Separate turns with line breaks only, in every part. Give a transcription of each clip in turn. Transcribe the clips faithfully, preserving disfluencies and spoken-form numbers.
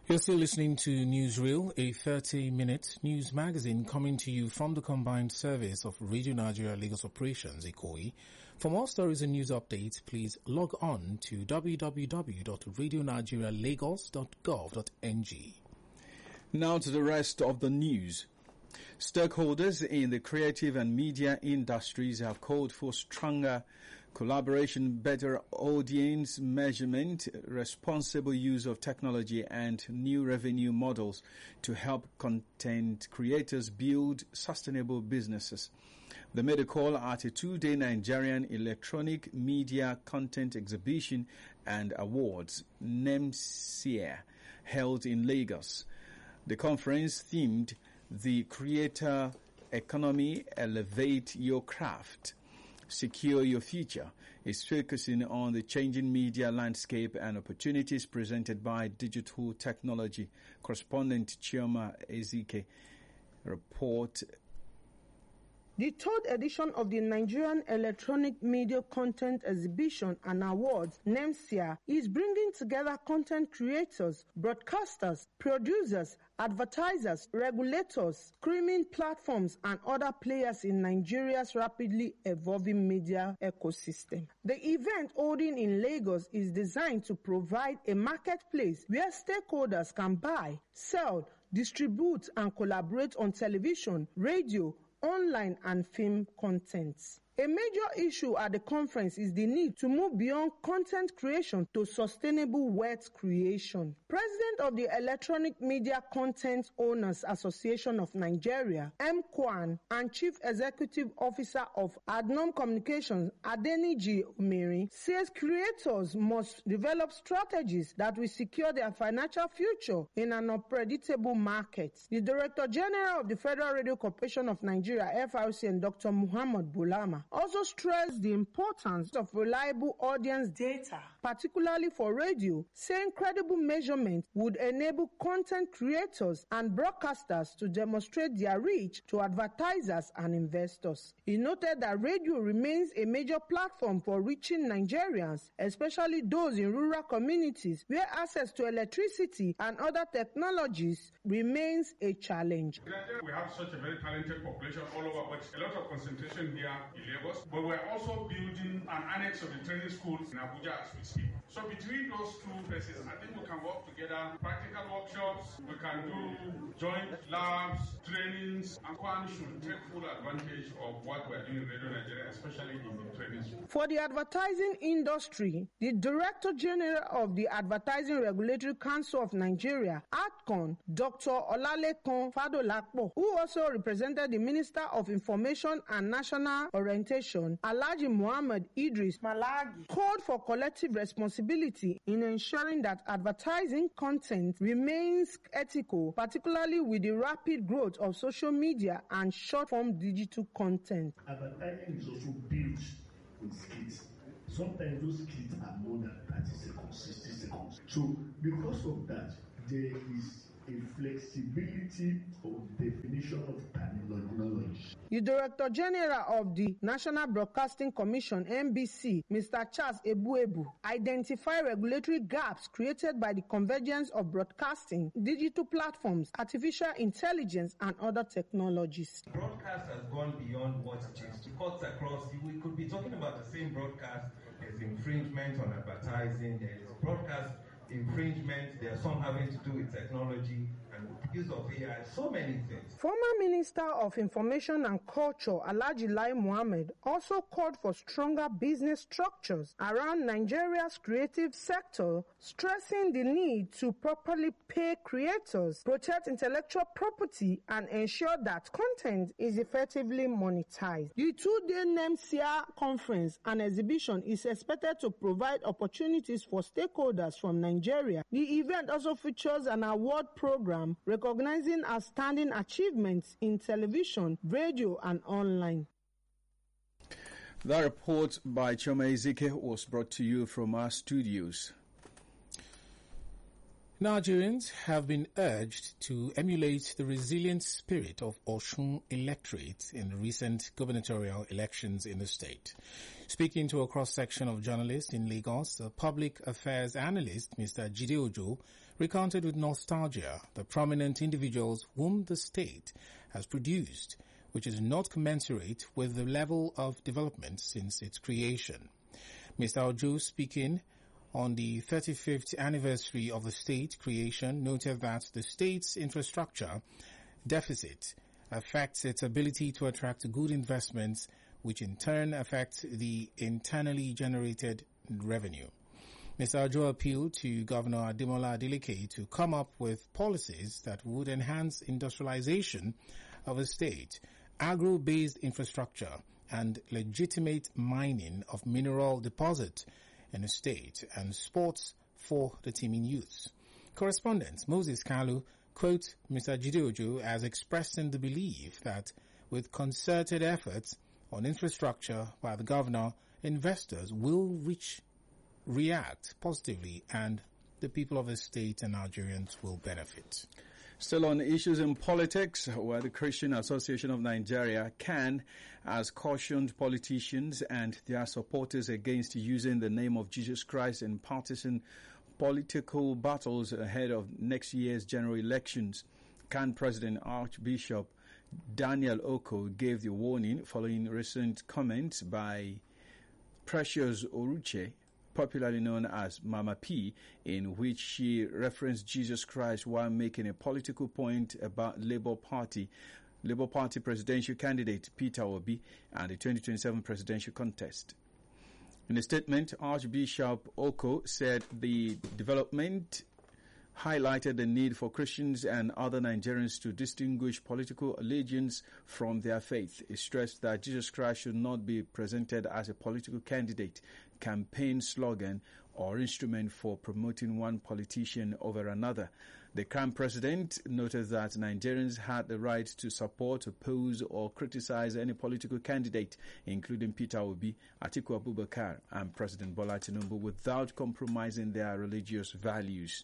You're still listening to Newsreel, a thirty-minute news magazine coming to you from the combined service of Radio Nigeria Lagos Operations, Ikoyi. For more stories and news updates, please log on to w w w dot radio nigeria lagos dot gov dot n g.
Now to the rest of the news. Stakeholders in the creative and media industries have called for stronger collaboration, better audience measurement, responsible use of technology, and new revenue models to help content creators build sustainable businesses. They made a call at a two-day Nigerian Electronic Media Content Exhibition and Awards, NEMSIA, held in Lagos. The conference themed The Creator Economy, Elevate Your Craft, Secure Your Future, is focusing on the changing media landscape and opportunities presented by digital technology. Correspondent Chioma Ezike report.
The third edition of the Nigerian Electronic Media Content Exhibition and Awards, NEMSIA, is bringing together content creators, broadcasters, producers, advertisers, regulators, streaming platforms, and other players in Nigeria's rapidly evolving media ecosystem. The event, holding in Lagos, is designed to provide a marketplace where stakeholders can buy, sell, distribute, and collaborate on television, radio, online and film contents. A major issue at the conference is the need to move beyond content creation to sustainable wealth creation. President of the Electronic Media Content Owners Association of Nigeria, M. Kwan, and Chief Executive Officer of Adnom Communications, Adeniji Omeri, says creators must develop strategies that will secure their financial future in an unpredictable market. The Director General of the Federal Radio Corporation of Nigeria, F R C, and Doctor Muhammad Bulama, also stressed the importance of reliable audience data, particularly for radio, saying credible measurement would enable content creators and broadcasters to demonstrate their reach to advertisers and investors. He noted that radio remains a major platform for reaching Nigerians, especially those in rural communities where access to electricity and other technologies remains a challenge.
We have such a very talented population all over, but a lot of concentration here in Lagos. But we're also building an annex of the training schools in Abuja as we speak. So between those two places, I think we can work together, practical workshops, we can do joint labs, trainings, and Kwan should take full advantage of what we're doing in Radio Nigeria, especially in the training school.
For the advertising industry, the Director General of the Advertising Regulatory Council of Nigeria, ADCON, Doctor Olalekan Fadolapo, who also represented the Minister of Information and National Orientation, Alhaji Muhammad Idris Malagi, called for collective responsibility in ensuring that advertising content remains ethical, particularly with the rapid growth of social media and short-form digital content.
Advertising is also built with skits. Sometimes those skits are more than thirty seconds, sixty seconds. So because of that, there is a flexibility of definition of terminology.
The Director General of the National Broadcasting Commission, N B C, Mister Charles Ebuebu, identified regulatory gaps created by the convergence of broadcasting, digital platforms, artificial intelligence, and other technologies.
Broadcast has gone beyond what it is. It cuts across. We could be talking about the same broadcast. There's infringement on advertising. There is broadcast infringement, there are some having to do with technology and with use of A I, so many things.
Former Minister of Information and Culture, Alhaji Lai Mohammed, also called for stronger business structures around Nigeria's creative sector, stressing the need to properly pay creators, protect intellectual property, and ensure that content is effectively monetized. The two-day NEMSIA conference and exhibition is expected to provide opportunities for stakeholders from Nigeria. Nigeria. The event also features an award program recognizing outstanding achievements in television, radio, and online.
That report by Chioma Ezike was brought to you from our studios.
Nigerians have been urged to emulate the resilient spirit of Osun electorate in the recent gubernatorial elections in the state. Speaking to a cross-section of journalists in Lagos, the public affairs analyst, Mister Jide Ojo, recounted with nostalgia the prominent individuals whom the state has produced, which is not commensurate with the level of development since its creation. Mister Ojo, speaking on the thirty-fifth anniversary of the state creation, noted that the state's infrastructure deficit affects its ability to attract good investments, which in turn affects the internally generated revenue. Mister Ojo appealed to Governor Ademola Adeleke to come up with policies that would enhance industrialization of the state, agro-based infrastructure, and legitimate mining of mineral deposit in the state, and sports for the teeming youths. Correspondent Moses Kalu quotes Mister Jide Ojo as expressing the belief that with concerted efforts on infrastructure by the governor, investors will reach, react positively, and the people of the state and Nigerians will benefit.
Still on issues in politics, where the Christian Association of Nigeria, C A N, has cautioned politicians and their supporters against using the name of Jesus Christ in partisan political battles ahead of next year's general elections. C A N President Archbishop Daniel Oko gave the warning following recent comments by Precious Oruche, popularly known as Mama P, in which she referenced Jesus Christ while making a political point about Labour Party, Labour Party presidential candidate Peter Obi and the twenty twenty-seven presidential contest. In a statement, Archbishop Oko said the development highlighted the need for Christians and other Nigerians to distinguish political allegiance from their faith. He stressed that Jesus Christ should not be presented as a political candidate, campaign slogan, or instrument for promoting one politician over another. The C A N president noted that Nigerians had the right to support, oppose, or criticize any political candidate, including Peter Obi, Atiku Abubakar, and President Bola Tinubu, without compromising their religious values.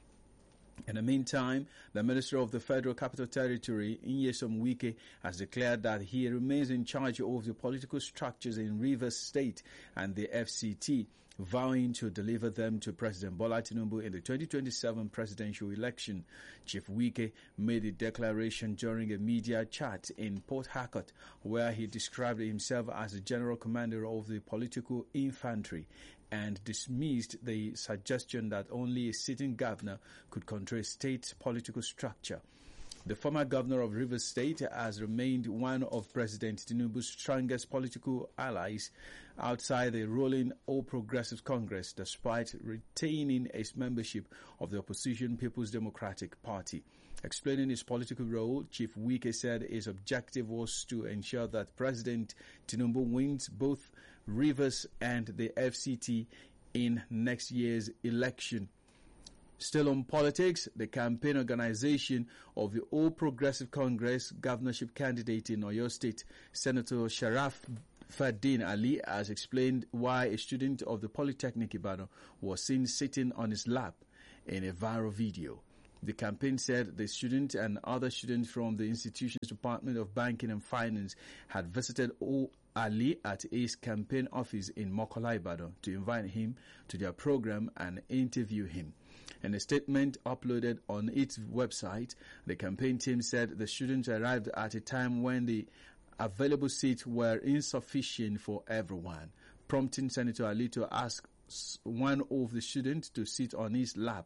In the meantime, the Minister of the Federal Capital Territory, Nyesom Wike, has declared that he remains in charge of the political structures in Rivers State and the F C T, vowing to deliver them to President Bola Tinubu in the twenty twenty-seven presidential election. Chief Wike made the declaration during a media chat in Port Harcourt, where he described himself as the General Commander of the Political Infantry and dismissed the suggestion that only a sitting governor could control a state's political structure. The former governor of Rivers State has remained one of President Tinubu's strongest political allies outside the ruling All Progressives Congress, despite retaining its membership of the opposition People's Democratic Party. Explaining his political role, Chief Wike said his objective was to ensure that President Tinubu wins both Rivers and the F C T in next year's election. Still on politics, the campaign organization of the All Progressive Congress governorship candidate in Oyo State, Senator Sharaf Fadin Ali, has explained why a student of the Polytechnic Ibadan was seen sitting on his lap in a viral video. The campaign said the student and other students from the institution's Department of Banking and Finance had visited O. Ali at his campaign office in Mokola, Ibadan, to invite him to their program and interview him. In a statement uploaded on its website, the campaign team said the students arrived at a time when the available seats were insufficient for everyone, prompting Senator Ali to ask one of the students to sit on his lap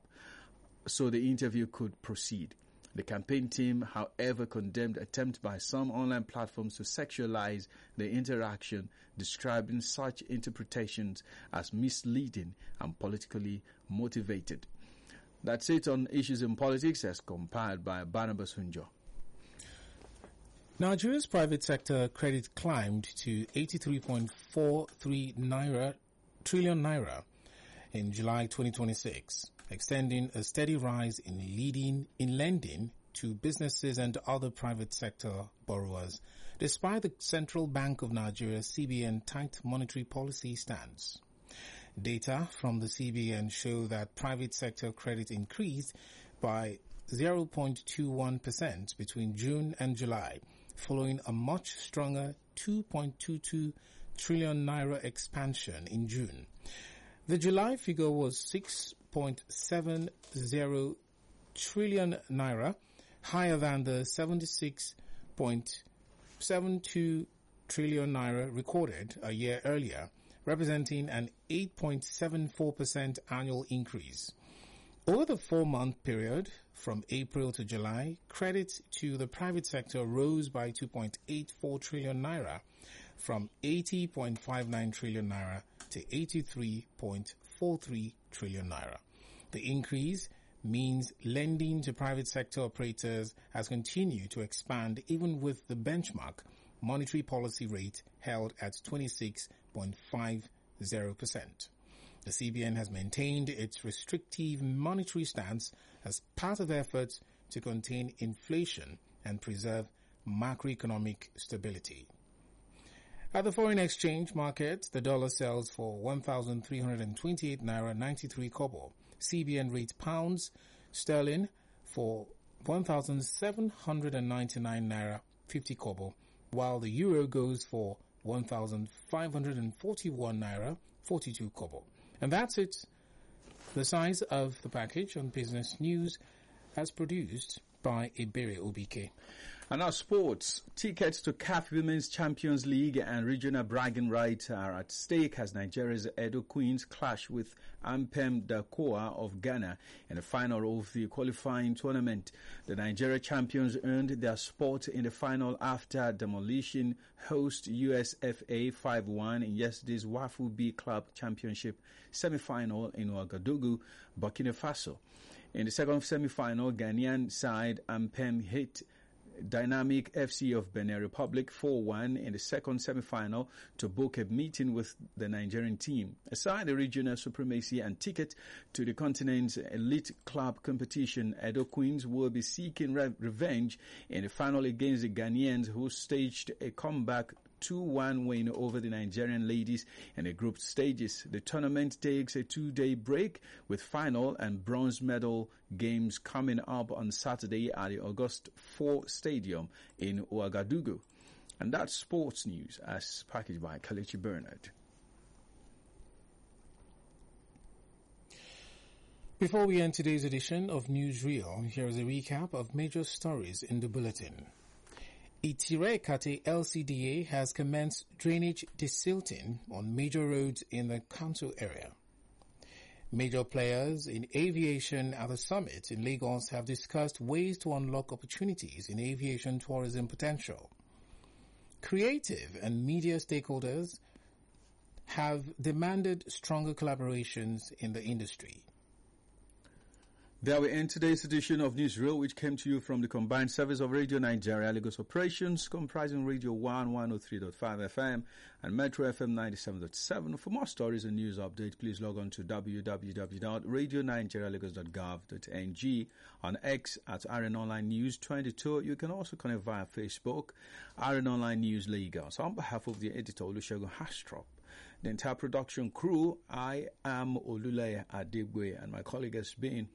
so the interview could proceed. The campaign team, however, condemned attempt by some online platforms to sexualize the interaction, describing such interpretations as misleading and politically motivated. That's it on issues in politics as compiled by Barnabas Hunjo.
Nigeria's private sector credit climbed to eighty-three point four three naira, trillion naira in July twenty twenty-six, extending a steady rise in leading in lending to businesses and other private sector borrowers, despite the Central Bank of Nigeria C B N tight monetary policy stance. Data from the C B N show that private sector credit increased by zero point two one percent between June and July, following a much stronger two point two two trillion naira expansion in June. The July figure was six point seven zero trillion naira, higher than the seventy-six point seven two trillion naira recorded a year earlier, representing an eight point seven four percent annual increase. Over the four-month period, from April to July, credit to the private sector rose by two point eight four trillion naira, from eighty point five nine trillion naira to eighty-three point four three trillion naira. The increase means lending to private sector operators has continued to expand even with the benchmark monetary policy rate held at twenty-six point five zero percent. The C B N has maintained its restrictive monetary stance as part of efforts to contain inflation and preserve macroeconomic stability. At the foreign exchange market, the dollar sells for one thousand three hundred twenty-eight naira ninety-three kobo. C B N rate pounds sterling for one thousand seven hundred ninety-nine naira fifty kobo, while the euro goes for one thousand five hundred forty-one naira forty-two kobo. And that's it. The size of the package on Business News as produced by Ebere Obike.
And now sports. Tickets to C A F Women's Champions League and regional bragging rights are at stake as Nigeria's Edo Queens clash with Ampem Dakoa of Ghana in the final of the qualifying tournament. The Nigeria champions earned their spot in the final after demolishing host U S F A five one in yesterday's Wafu B Club Championship semi-final in Ouagadougou, Burkina Faso. In the second semi-final, Ghanaian side Ampem hit Dynamic F C of Benin Republic four one in the second semi-final to book a meeting with the Nigerian team. Aside the regional supremacy and ticket to the continent's elite club competition, Edo Queens will be seeking re- revenge in the final against the Ghanaians, who staged a comeback two one win over the Nigerian ladies in the group stages. The tournament takes a two-day break with final and bronze medal games coming up on Saturday at the August fourth Stadium in Ouagadougou. And that's sports news as packaged by Kalechi Bernard.
Before we end today's edition of Newsreel, here is a recap of major stories in the bulletin. Itire Kate L C D A has commenced drainage desilting on major roads in the Kanto area. Major players in aviation at the summit in Lagos have discussed ways to unlock opportunities in aviation tourism potential. Creative and media stakeholders have demanded stronger collaborations in the industry.
There we end today's edition of Newsreel, which came to you from the combined service of Radio Nigeria Lagos Operations, comprising Radio one one oh three point five F M and Metro F M ninety-seven point seven. For more stories and news updates, please log on to w w w dot radio nigeria lagos dot gov dot n g, on X at R N Online News twenty-two. You can also connect via Facebook, R N Online News Lagos. On behalf of the editor, Olusegun Hastrop, the entire production crew, I am Olule Adegwe, and my colleague has been